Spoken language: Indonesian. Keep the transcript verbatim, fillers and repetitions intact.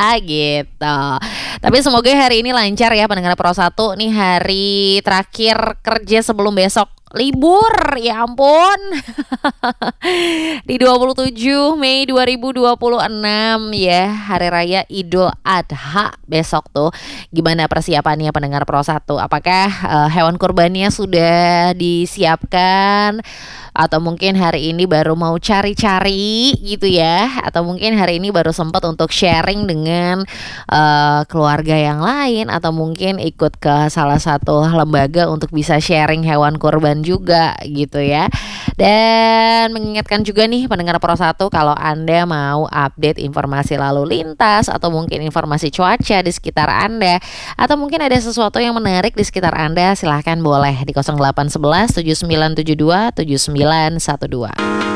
ya gitu. Tapi semoga hari ini lancar ya pendengar Pro satu nih, hari terakhir kerja sebelum besok libur, ya ampun. Di dua puluh tujuh Mei dua ribu dua puluh enam ya, hari raya Idul Adha besok tuh. Gimana persiapannya pendengar Pro satu? Apakah uh, hewan kurbannya sudah disiapkan? Atau mungkin hari ini baru mau cari-cari gitu ya? Atau mungkin hari ini baru sempat untuk sharing dengan uh, keluarga yang lain, atau mungkin ikut ke salah satu lembaga untuk bisa sharing hewan kurban juga gitu ya. Dan mengingatkan juga nih pendengar Pro satu, kalau Anda mau update informasi lalu lintas atau mungkin informasi cuaca di sekitar Anda, atau mungkin ada sesuatu yang menarik di sekitar Anda, silahkan boleh di nol delapan satu satu tujuh sembilan tujuh dua tujuh sembilan satu dua.